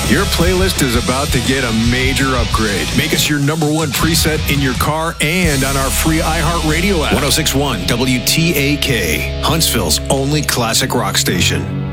Your playlist is about to get a major upgrade. Make us your number one preset in your car and on our free iHeartRadio app. 106.1 WTAK, Huntsville's only classic rock station.